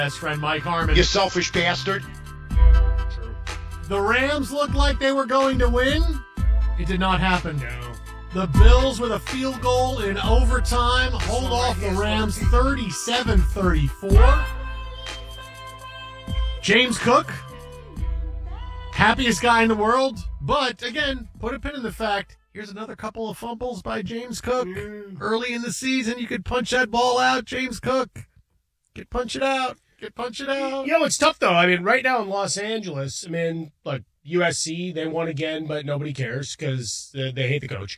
Best friend Mike Harmon. You selfish bastard. True. The Rams looked like they were going to win. It did not happen. No. The Bills with a field goal in overtime hold off the Rams 37-34. James Cook, happiest guy in the world, but again, put a pin in the fact, here's another couple of fumbles by James Cook. Early in the season, you could punch that ball out, James Cook. Punch it out. You know, it's tough, though. I mean, right now in Los Angeles, I mean, look, USC, they won again, but nobody cares because they hate the coach.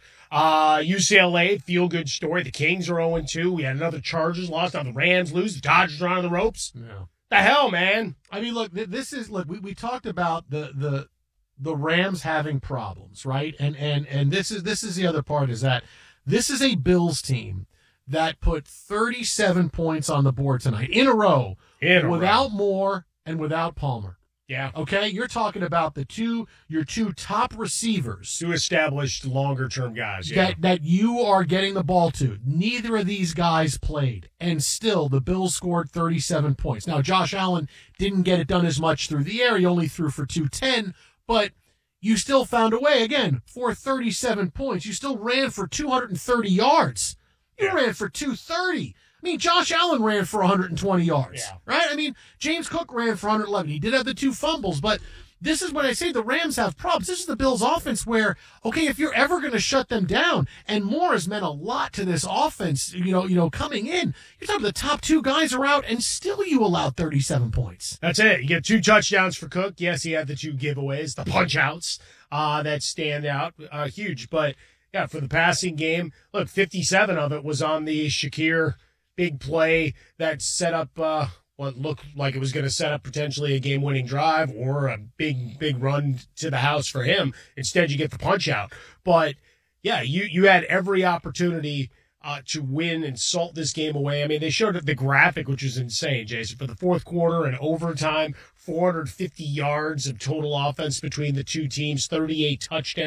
UCLA, feel-good story. The Kings are 0-2. We had another Chargers loss. Now the Rams lose. The Dodgers are on the ropes. Yeah. The hell, man? I mean, look, we talked about the Rams having problems, right? And this is the other part, is that this is a Bills team that put 37 points on the board tonight in a row without Moore and without Palmer. Yeah. Okay, you're talking about your two top receivers. Two established longer-term guys, yeah. That you are getting the ball to. Neither of these guys played, and still the Bills scored 37 points. Now, Josh Allen didn't get it done as much through the air. He only threw for 210, but you still found a way, again, for 37 points. You still ran for 230 yards. You ran for 230. I mean, Josh Allen ran for 120 yards, right? I mean, James Cook ran for 111. He did have the two fumbles, but this is when I say the Rams have problems. This is the Bills' offense where, okay, if you're ever going to shut them down, and Moore has meant a lot to this offense, coming in, you're talking the top two guys are out, and still you allowed 37 points. That's it. You get 2 touchdowns for Cook. Yes, he had the 2 giveaways, the punch-outs that stand out. Huge. But, yeah, for the passing game, look, 57 of it was on the Shakir big play that set up what looked like it was going to set up potentially a game-winning drive or a big run to the house for him. Instead, you get the punch-out. But, yeah, you had every opportunity to win and salt this game away. I mean, they showed the graphic, which was insane, Jason. For the fourth quarter and overtime, 450 yards of total offense between the two teams, 38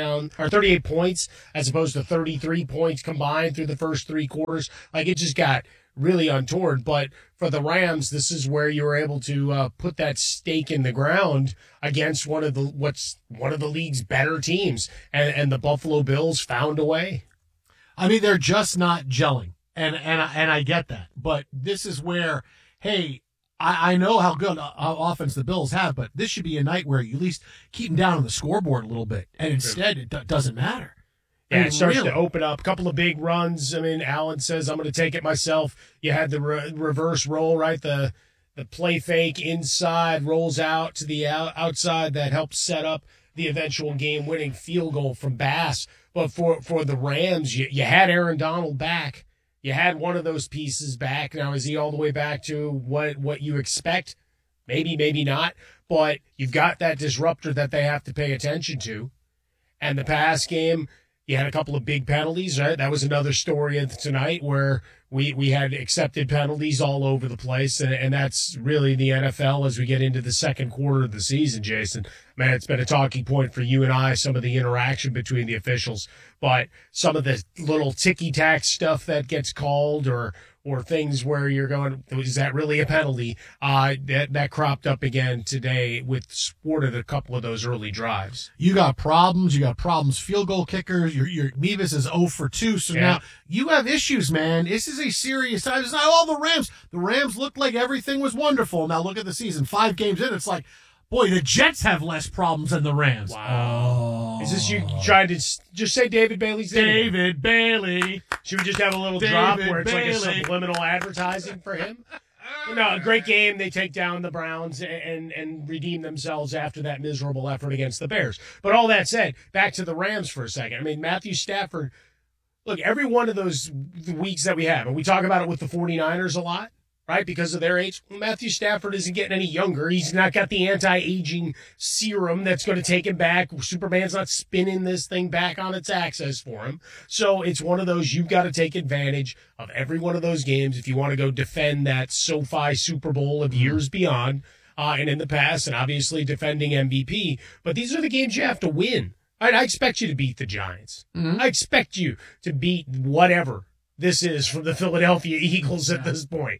points as opposed to 33 points combined through the first 3 quarters. Like, it just got really untoward. But for the Rams, this is where you were able to put that stake in the ground against one of the league's better teams, and the Buffalo Bills found a way. I mean, they're just not gelling, and I get that. But this is where, hey, I know how good offense the Bills have, but this should be a night where you at least keep them down on the scoreboard a little bit, and instead it doesn't matter. Yeah, it starts to open up. A couple of big runs. I mean, Allen says, I'm going to take it myself. You had the reverse roll, right? The play fake inside, rolls out to the outside that helps set up the eventual game-winning field goal from Bass. But for the Rams, you had Aaron Donald back. You had one of those pieces back. Now, is he all the way back to what you expect? Maybe, maybe not. But you've got that disruptor that they have to pay attention to. And the pass game, you had a couple of big penalties, right? That was another story of tonight where we had accepted penalties all over the place, and that's really the NFL as we get into the second quarter of the season, Jason. Man, it's been a talking point for you and I, some of the interaction between the officials, but some of the little ticky-tack stuff that gets called or things where you're going, is that really a penalty? That cropped up again today with sported a couple of those early drives. You got problems. Field goal kickers. Your Mevis is 0 for 2. So now you have issues, man. This is a serious time. It's not all the Rams. The Rams looked like everything was wonderful. Now look at the season. 5 games in, it's like, boy, the Jets have less problems than the Rams. Wow. Is this you trying to just say David Bailey's name? David Bailey. Should we just have a little drop where it's like a subliminal advertising for him? No, a great game. They take down the Browns and redeem themselves after that miserable effort against the Bears. But all that said, back to the Rams for a second. I mean, Matthew Stafford, look, every one of those weeks that we have, and we talk about it with the 49ers a lot, right, because of their age. Matthew Stafford isn't getting any younger. He's not got the anti-aging serum that's going to take him back. Superman's not spinning this thing back on its axis for him. So it's one of those, you've got to take advantage of every one of those games if you want to go defend that SoFi Super Bowl of years beyond and in the past, and obviously defending MVP. But these are the games you have to win. I expect you to beat the Giants. Mm-hmm. I expect you to beat whatever this is from the Philadelphia Eagles at this point.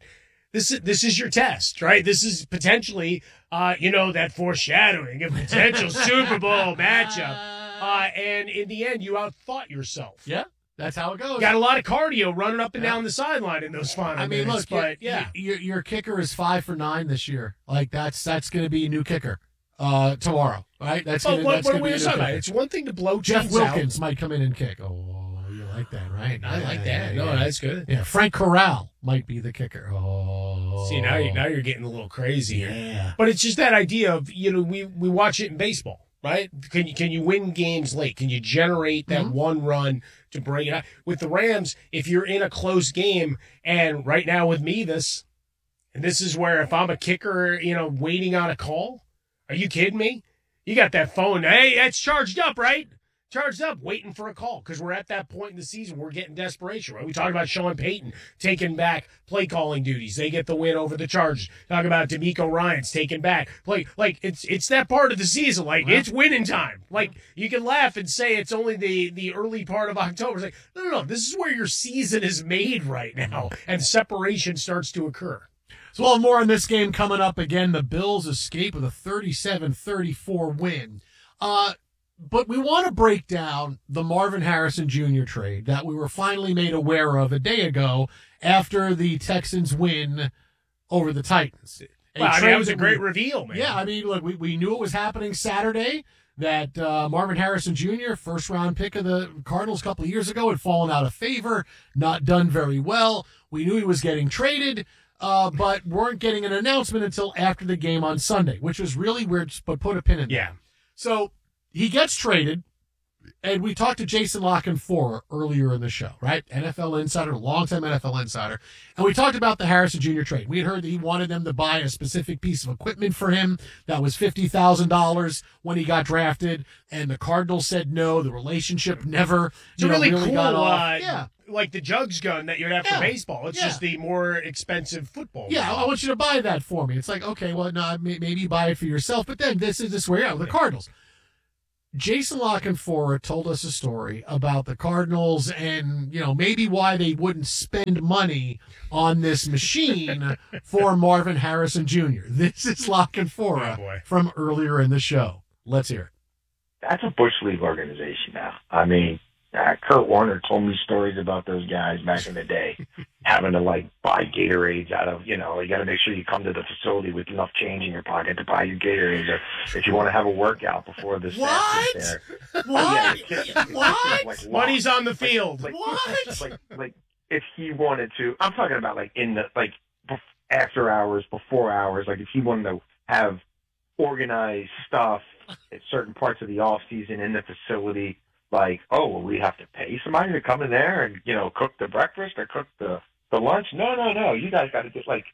This is your test, right? This is potentially, that foreshadowing of potential Super Bowl matchup. And in the end, you outthought yourself. Yeah, that's how it goes. Got a lot of cardio running up and down the sideline in those final minutes. Look, but your kicker is 5 for 9 this year. Like that's going to be a new kicker tomorrow, right? That's going to be a new kicker. It's one thing to blow Jeff Wilkins might come in and kick. Oh, you like that, right? I like that. That's good. Yeah, Frank Corral might be the kicker. Oh, see now you're getting a little crazy. Yeah, but it's just that idea of we watch it in baseball. Right? Can you win games late? Can you generate that one run to bring it out? With the Rams, if you're in a close game, and right now with Mevis, and this is where if I'm a kicker, waiting on a call, are you kidding me? You got that phone. Hey, that's charged up, right? Charged up, waiting for a call because we're at that point in the season. We're getting desperation, right? We talked about Sean Payton taking back play calling duties. They get the win over the Chargers. Talk about D'Amico Ryans taking back play. Like it's that part of the season. Like it's winning time. Like you can laugh and say it's only the early part of October. It's like no. This is where your season is made right now, and separation starts to occur. So we'll have more on this game coming up. Again, the Bills escape with a 37-34 win. But we want to break down the Marvin Harrison Jr. trade that we were finally made aware of a day ago after the Texans win over the Titans. That was a great reveal, man. Yeah, look, we knew it was happening Saturday, that Marvin Harrison Jr., first-round pick of the Cardinals a couple of years ago, had fallen out of favor, not done very well. We knew he was getting traded, but weren't getting an announcement until after the game on Sunday, which was really weird, but put a pin in it. Yeah. So he gets traded, and we talked to Jason Lockenforer earlier in the show, right? NFL insider, longtime NFL insider. And we talked about the Harrison Jr. trade. We had heard that he wanted them to buy a specific piece of equipment for him that was $50,000 when he got drafted, and the Cardinals said no. The relationship never really cool, got off. Like the jugs gun that you'd have for baseball. It's just the more expensive football. Yeah, I want you to buy that for me. It's like, okay, well, no, maybe you buy it for yourself, but then this is where the Cardinals. Jason Lockenforer told us a story about the Cardinals and, maybe why they wouldn't spend money on this machine for Marvin Harrison Jr. This is Lockenforer from earlier in the show. Let's hear it. That's a Bush League organization now. Kurt Warner told me stories about those guys back in the day, having to buy Gatorades out of, you got to make sure you come to the facility with enough change in your pocket to buy your Gatorades, or if you want to have a workout before the staff is there. What? Money's on the field. What? If he wanted to, I'm talking about in the after hours, before hours, if he wanted to have organized stuff at certain parts of the off season in the facility. We have to pay somebody to come in there and, cook the breakfast or cook the lunch. No. You guys got to just they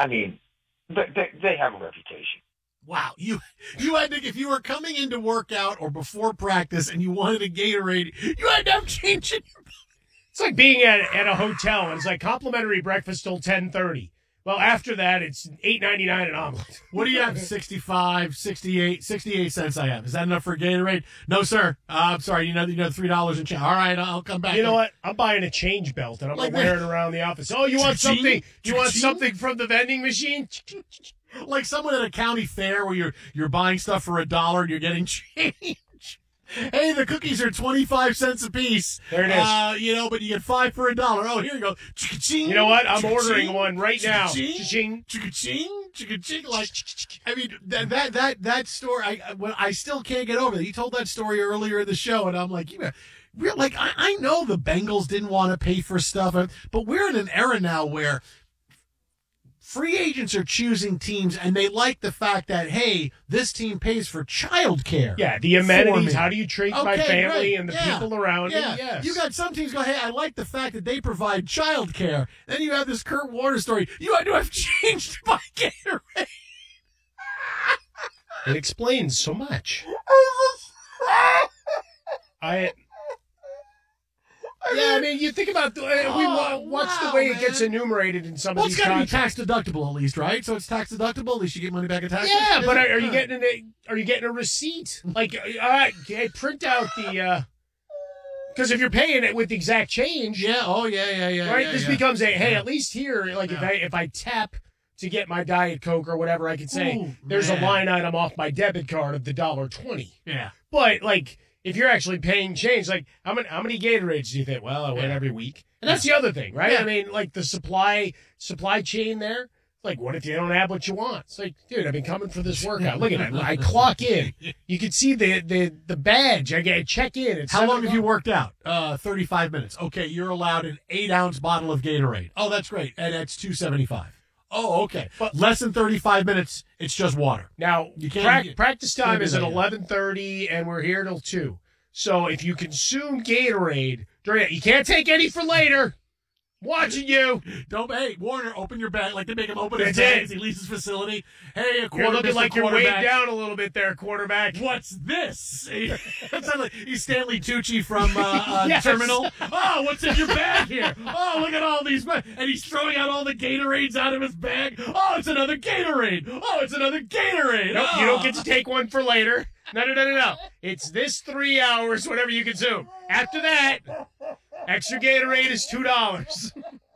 have a reputation. Wow. You had to, if you were coming in to work out or before practice and you wanted a Gatorade, you had to have change in your It's like being at a hotel and it's complimentary breakfast till 10:30. Well, after that, it's $8.99 an omelet. What do you have? 65, 68 cents I have. Is that enough for a Gatorade? No, sir. I'm sorry. You know, $3 in change. All right, I'll come back. You know what? I'm buying a change belt, and I'm going to wear it around the office. Oh, you want something? You want something from the vending machine? Like someone at a county fair where you're buying stuff for $1 and you're getting change. Hey, the cookies are 25 cents a piece. There it is. But you get 5 for $1. Oh, here you go. You know what? I'm ordering one right now. Cha-ching. Like, that story, I still can't get over it. He told that story earlier in the show, and I'm like, I know the Bengals didn't want to pay for stuff, but we're in an era now where free agents are choosing teams, and they like the fact that, hey, this team pays for childcare. Yeah, the amenities. How do you treat my family and the people around me? Yes. You got some teams go, hey, I like the fact that they provide childcare. Then you have this Kurt Warner story. You had to have changed to buy Gatorade. It explains so much. You think about what's the way it gets enumerated in some of these contracts. It's got to be tax deductible at least, right? So it's tax deductible. At least you get money back in taxes. Yeah, but are you getting a receipt? Hey, print out the Because if you're paying it with exact change, Yeah. Oh, right? Yeah, This yeah. becomes at least here, like if I tap to get my Diet Coke or whatever, I can say Ooh, there's man. a line item off my debit card of the $1.20. Yeah. But like, if you're actually paying change, like how many Gatorades do you think? Well, I win every week, and that's the other thing, right? Yeah. I mean, like the supply chain there. Like, what if you don't have what you want? It's like, dude, I've been coming for this workout. Look at it. I clock in. You can see the badge. I check in. It's How 7 long have you o'clock. worked out? 35 minutes. Okay, you're allowed an 8-ounce bottle of Gatorade. Oh, that's great. And that's $2.75. Oh, okay. But- less than 35 minutes, it's just water. Now, You can't- practice time can't do is at that yet. 11:30, and we're here till 2. So if you consume Gatorade during it, you can't take any for later. Watching you. Hey, Warner, open your bag. Like they make him open his That's bag it. as he leaves his facility. Hey, a You're quarter looking like you're weighed quarterback. down a little bit there, quarterback. What's this? It's like he's Stanley Tucci from Yes. Terminal. Oh, what's in your bag here? Oh, look at all these. And he's throwing out all the Gatorades out of his bag. Oh, it's another Gatorade. Oh, it's another Gatorade. Nope, Oh. you don't get to take one for later. No. It's this 3 hours, whatever you consume. After that, extra Gatorade is $2.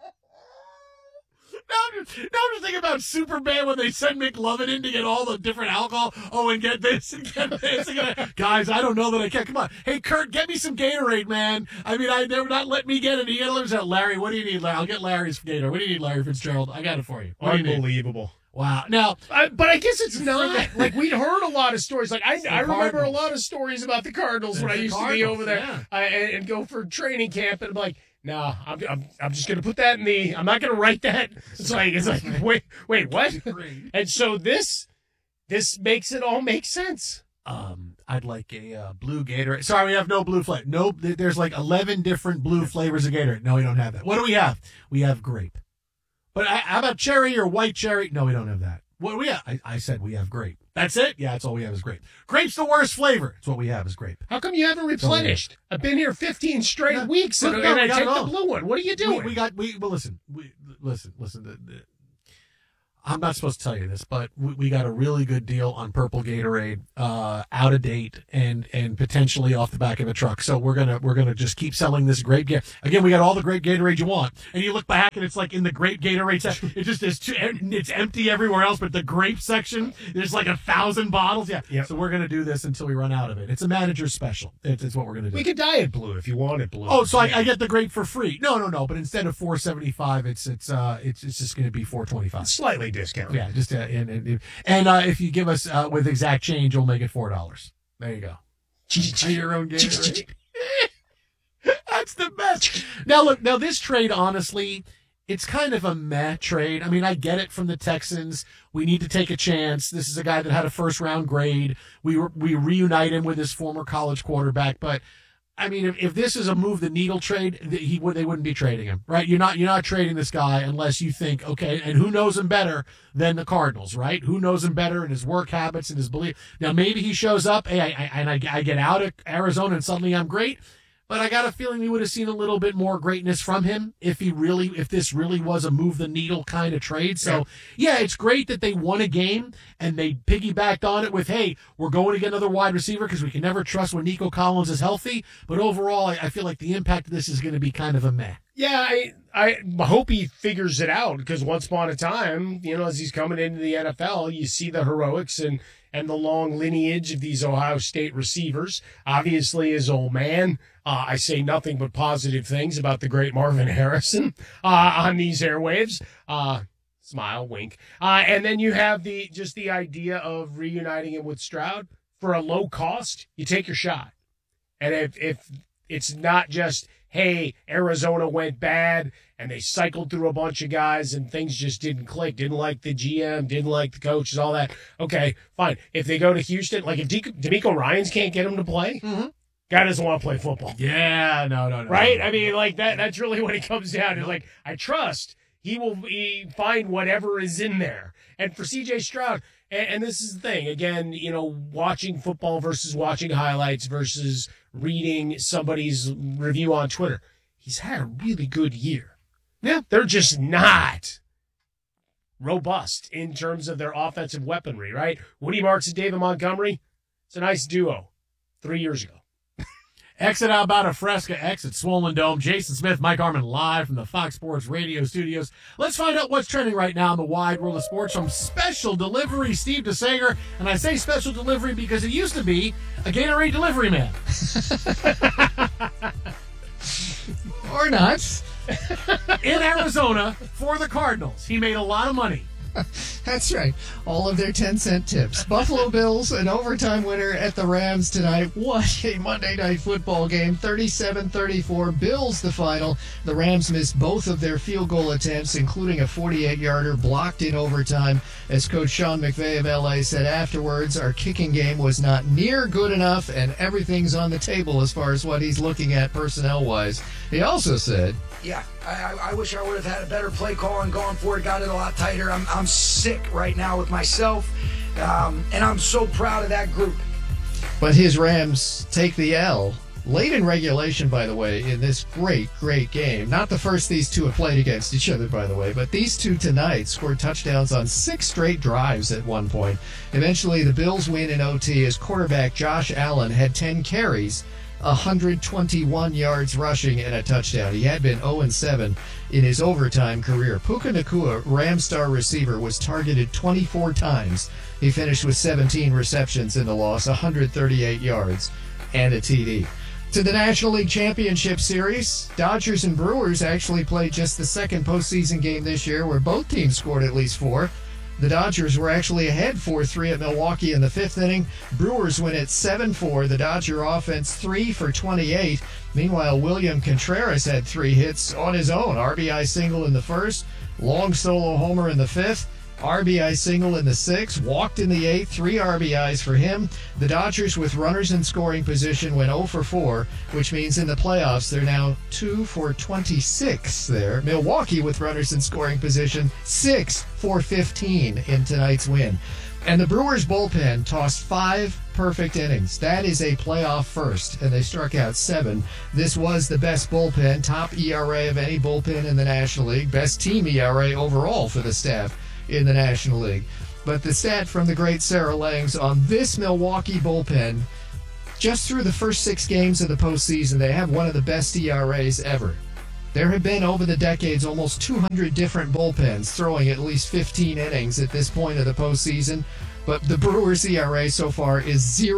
Now I'm just thinking about Superman when they send McLovin in to get all the different alcohol. Oh, and get this and get this. Guys, I don't know that I can. Come on. Hey, Kurt, get me some Gatorade, man. I mean, they're not letting me get any. Larry, what do you need, Larry? I'll get Larry's Gatorade. What do you need, Larry Fitzgerald? I got it for you. What do you need? Unbelievable. Wow. Now, But I guess it's not. Like, we'd heard a lot of stories. Like, I remember a Cardinals. lot of stories about the Cardinals when I The used to be Cardinals, over there and go for training camp. And I'm like, no, I'm just going to put that I'm not going to write that. It's like, wait, what? And so this makes it all make sense. I'd like a blue Gatorade. Sorry, we have no blue flavor. Nope, there's like 11 different blue flavors of Gatorade. No, we don't have that. What do we have? We have grape. But how about cherry or white cherry? No, we don't have that. What do we have? I said we have grape. That's it? Yeah, that's all we have is grape. Grape's the worst flavor. That's what we have is grape. How come you haven't replenished? I've been here 15 straight weeks and No, I we got take it the all. blue one. What are you doing? Well, listen. I'm not supposed to tell you this, but we got a really good deal on purple Gatorade, out of date and potentially off the back of a truck. So we're gonna just keep selling this grape Gatorade. Again, we got all the grape Gatorade you want, and you look back and it's like in the grape Gatorade section, it just is it's empty everywhere else, but the grape section there's like 1,000 bottles. Yeah. Yep. So we're gonna do this until we run out of it. It's a manager's special. It's what we're gonna do. We could dye it blue if you wanted blue. Oh, so I get the grape for free? No. But instead of $4.75, it's just going to be $4.25. Slightly discounted. Yeah, just and if you give us with exact change, we'll make it $4. There you go. Your own Gatorade. That's the best. Now look, this trade, honestly, it's kind of a meh trade. I mean, I get it from the Texans. We need to take a chance. This is a guy that had a first-round grade. We reunite him with his former college quarterback, but. I mean, if this is a move the needle trade, they wouldn't be trading him, right? You're not trading this guy unless you think, okay, and who knows him better than the Cardinals, right? Who knows him better and his work habits and his belief? Now maybe he shows up, hey, I get out of Arizona and suddenly I'm great, but I got a feeling we would have seen a little bit more greatness from him if this really was a move the needle kind of trade. So yeah, it's great that they won a game and they piggybacked on it with, hey, we're going to get another wide receiver because we can never trust when Nico Collins is healthy. But overall, I feel like the impact of this is going to be kind of a meh. Yeah, I hope he figures it out because once upon a time, as he's coming into the NFL, you see the heroics and the long lineage of these Ohio State receivers. Obviously, his old man, I say nothing but positive things about the great Marvin Harrison on these airwaves. Smile, wink. And then you have the idea of reuniting him with Stroud for a low cost. You take your shot. And if it's not just, hey, Arizona went bad and they cycled through a bunch of guys and things just didn't click, didn't like the GM, didn't like the coaches, all that. Okay, fine. If they go to Houston, like if DeMeco Ryans can't get him to play, guy doesn't want to play football. Yeah, no. Right? I mean, like that's really what it comes down to. Like, I trust he will find whatever is in there. And for CJ Stroud, and this is the thing, again, watching football versus watching highlights versus reading somebody's review on Twitter. He's had a really good year. Yeah, they're just not robust in terms of their offensive weaponry, right? Woody Marks and David Montgomery, it's a nice duo 3 years ago. Exit out about a Fresca, exit Swollen Dome. Jason Smith, Mike Harmon live from the Fox Sports Radio studios. Let's find out what's trending right now in the wide world of sports from Special Delivery, Steve DeSager. And I say Special Delivery because it used to be a Gatorade delivery man. Or not. In Arizona for the Cardinals. He made a lot of money. That's right. All of their 10-cent tips. Buffalo Bills, an overtime winner at the Rams tonight. What a Monday Night Football game. 37-34. Bills the final. The Rams missed both of their field goal attempts, including a 48-yarder blocked in overtime. As Coach Sean McVay of LA said afterwards, our kicking game was not near good enough, and everything's on the table as far as what he's looking at personnel-wise. He also said, yeah, I wish I would have had a better play call and gone for it, got it a lot tighter. I'm sick right now with myself, and I'm so proud of that group. But his Rams take the L. Late in regulation, by the way, in this great game. Not the first these two have played against each other, by the way, but these two tonight scored touchdowns on 6 straight drives at one point. Eventually, the Bills win in OT as quarterback Josh Allen had 10 carries, 121 yards rushing, and a touchdown. He had been 0-7 in his overtime career. Puka Nacua, Rams star receiver, was targeted 24 times. He finished with 17 receptions in the loss, 138 yards, and a TD. To the National League Championship Series, Dodgers and Brewers actually played just the second postseason game this year where both teams scored at least 4. The Dodgers were actually ahead 4-3 at Milwaukee in the 5th inning. Brewers win at 7-4. The Dodger offense 3 for 28. Meanwhile, William Contreras had 3 hits on his own. RBI single in the 1st, long solo homer in the 5th, RBI single in the 6th, walked in the 8th, 3 RBIs for him. The Dodgers with runners in scoring position went 0 for 4, which means in the playoffs they're now 2 for 26 there. Milwaukee with runners in scoring position, 6 for 15 in tonight's win. And the Brewers bullpen tossed 5 perfect innings. That is a playoff first, and they struck out 7. This was the best bullpen, top ERA of any bullpen in the National League, best team ERA overall for the staff in the National League. But the stat from the great Sarah Langs on this Milwaukee bullpen, just through the first 6 games of the postseason, they have one of the best ERAs ever. There have been, over the decades, almost 200 different bullpens throwing at least 15 innings at this point of the postseason, but the Brewers' ERA so far is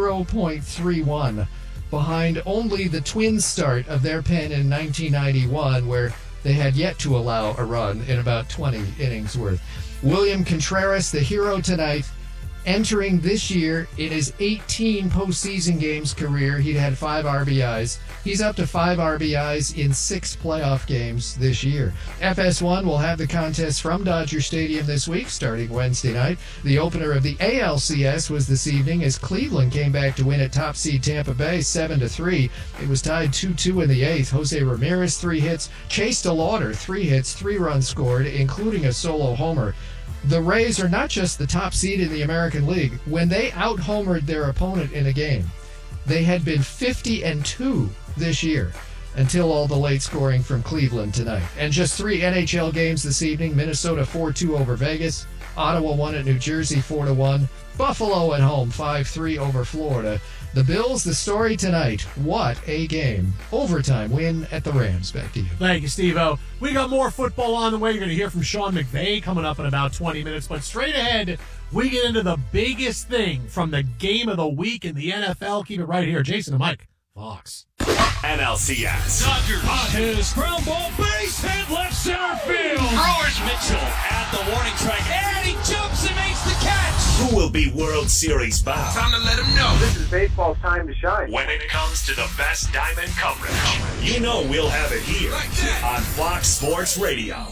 0.31, behind only the Twins' start of their pen in 1991, where they had yet to allow a run in about 20 innings worth. William Contreras, the hero tonight, entering this year in his 18 postseason games career. He'd had 5 RBIs. He's up to 5 RBIs in 6 playoff games this year. FS1 will have the contest from Dodger Stadium this week, starting Wednesday night. The opener of the ALCS was this evening as Cleveland came back to win at top seed Tampa Bay 7-3. It was tied 2-2 in the 8th. Jose Ramirez 3 hits. Chase DeLauder 3 hits, 3 runs scored, including a solo homer. The Rays are not just the top seed in the American League. When they out-homered their opponent in a game, they had been 50-2 this year until all the late scoring from Cleveland tonight. And just 3 NHL games this evening. Minnesota 4-2 over Vegas. Ottawa won at New Jersey 4-1. Buffalo at home 5-3 over Florida. The Bills, the story tonight. What a game. Overtime win at the Rams. Back to you. Thank you, Steve-O. We got more football on the way. You're going to hear from Sean McVay coming up in about 20 minutes. But straight ahead, we get into the biggest thing from the game of the week in the NFL. Keep it right here. Jason and Mike, Fox. NLCS. Dodgers on his ground ball, base hit left center field. Brewers Mitchell At the warning track, and he jumps and makes the catch. Who will be World Series bound? Time to let him know. This is baseball's time to shine. When it comes to the best diamond coverage, you know we'll have it here on Fox Sports Radio.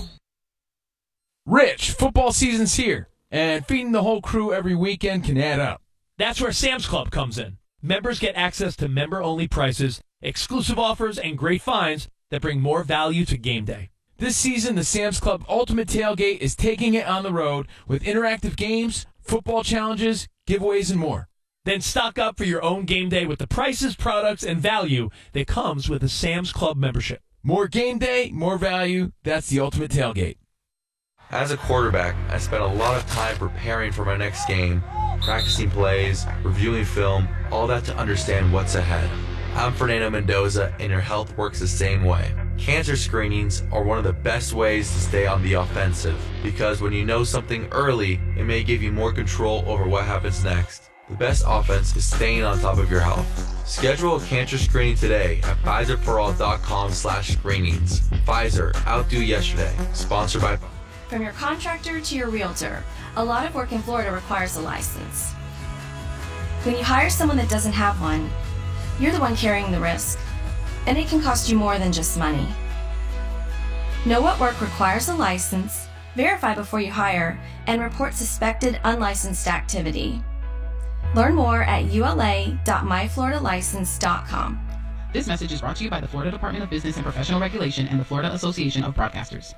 Rich, football season's here, and feeding the whole crew every weekend can add up. That's where Sam's Club comes in. Members get access to member-only prices, exclusive offers, and great finds that bring more value to game day. This season, the Sam's Club Ultimate Tailgate is taking it on the road with interactive games, football challenges, giveaways, and more. Then stock up for your own game day with the prices, products, and value that comes with a Sam's Club membership. More game day, more value. That's the Ultimate Tailgate. As a quarterback, I spent a lot of time preparing for my next game, practicing plays, reviewing film, all that to understand what's ahead. I'm Fernando Mendoza, and your health works the same way. Cancer screenings are one of the best ways to stay on the offensive, because when you know something early, it may give you more control over what happens next. The best offense is staying on top of your health. Schedule a cancer screening today at PfizerForAll.com/screenings. Pfizer, outdo yesterday. Sponsored by... From your contractor to your realtor, a lot of work in Florida requires a license. When you hire someone that doesn't have one, you're the one carrying the risk, and it can cost you more than just money. Know what work requires a license, verify before you hire, and report suspected unlicensed activity. Learn more at ula.myfloridalicense.com. This message is brought to you by the Florida Department of Business and Professional Regulation and the Florida Association of Broadcasters.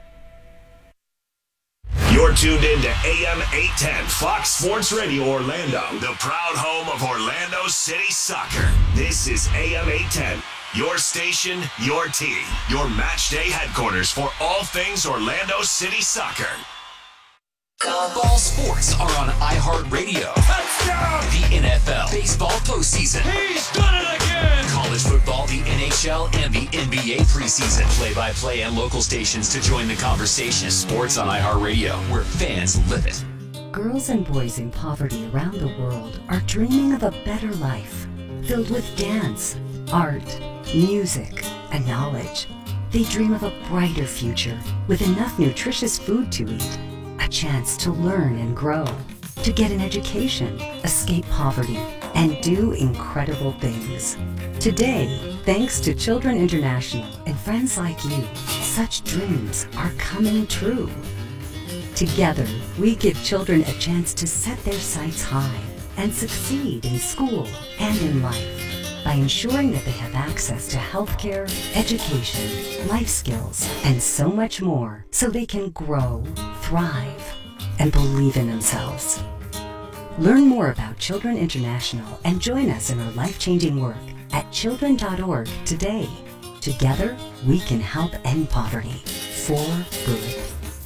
You're tuned in to AM 810 Fox Sports Radio Orlando, the proud home of Orlando City Soccer. This is AM 810, your station, your team, your match day headquarters for all things Orlando City Soccer. Ball sports are on iHeartRadio. Touchdown! The NFL, baseball postseason. He's done it again! College football, the NHL, and the NBA preseason. Play-by-play and local stations to join the conversation. Sports on iHeartRadio, where fans live it. Girls and boys in poverty around the world are dreaming of a better life, filled with dance, art, music, and knowledge. They dream of a brighter future with enough nutritious food to eat, a chance to learn and grow, to get an education, escape poverty, and do incredible things. Today, thanks to Children International and friends like you, such dreams are coming true. Together, we give children a chance to set their sights high and succeed in school and in life by ensuring that they have access to healthcare, education, life skills, and so much more so they can grow, thrive, and believe in themselves. Learn more about Children International and join us in our life-changing work at children.org today. Together, we can help end poverty for good.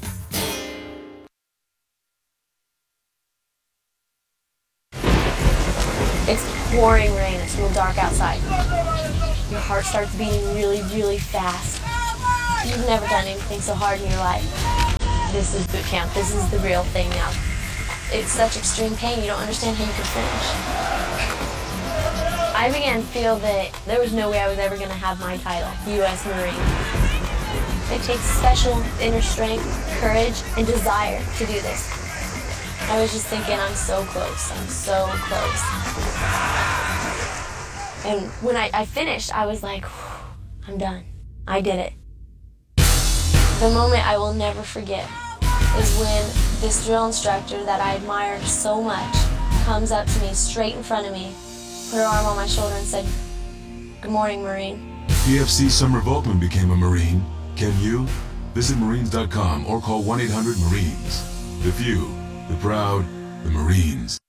It's pouring rain, it's real dark outside. Your heart starts beating really, really fast. You've never done anything so hard in your life. This is boot camp, this is the real thing now. It's such extreme pain, you don't understand how you can finish. I began to feel that there was no way I was ever going to have my title, U.S. Marine. It takes special inner strength, courage, and desire to do this. I was just thinking, I'm so close, I'm so close. And when I finished, I was like, I'm done. I did it. The moment I will never forget is when this drill instructor that I admired so much comes up to me straight in front of me, put her arm on my shoulder and said, "Good morning, Marine." PFC Summer Volkman became a Marine. Can you? Visit Marines.com or call 1-800-MARINES. The few, the proud, the Marines.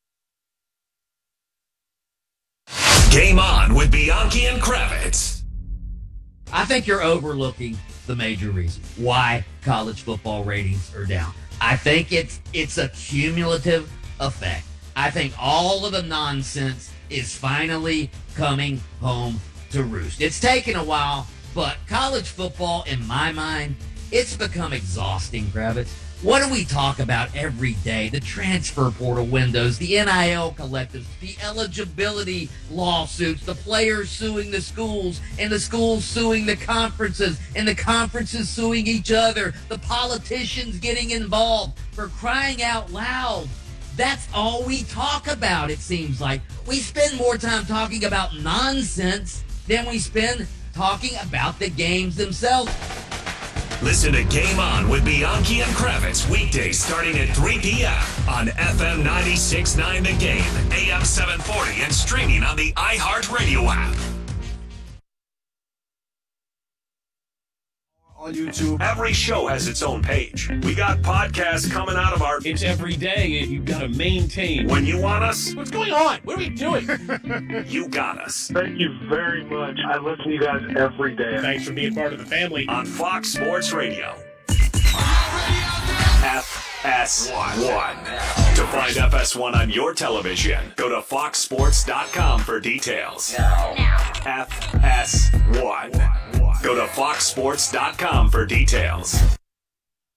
Game On with Bianchi and Kravitz. I think you're overlooking the major reason why college football ratings are down. I think it's a cumulative effect. I think all of the nonsense is finally coming home to roost. It's taken a while, but college football, in my mind, it's become exhausting, Kravitz. What do we talk about every day? The transfer portal windows, the NIL collectives, the eligibility lawsuits, the players suing the schools, and the schools suing the conferences, and the conferences suing each other, the politicians getting involved. For crying out loud, that's all we talk about, it seems like. We spend more time talking about nonsense than we spend talking about the games themselves. Listen to Game On with Bianchi and Kravitz weekdays starting at 3 p.m. on FM 96.9 The Game, AM 740, and streaming on the iHeartRadio app. On YouTube. Every show has its own page. We got podcasts coming out of our... It's every day, and you've got to maintain. When you want us... What's going on? What are we doing? You got us. Thank you very much. I listen to you guys every day. Thanks for being part of the family. On Fox Sports Radio. FS1. To find FS1 on your television, go to foxsports.com for details. FS1. Go to foxsports.com for details.